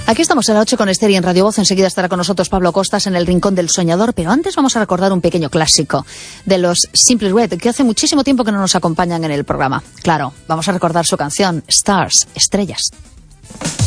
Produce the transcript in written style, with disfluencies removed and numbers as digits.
Aquí estamos a la 8 con Esther y en Radio Voz. Enseguida estará con nosotros Pablo Costas en el Rincón del Soñador, pero antes vamos a recordar un pequeño clásico de los Simply Red, que hace muchísimo tiempo que no nos acompañan en el programa. Claro, vamos a recordar su canción Stars, Estrellas.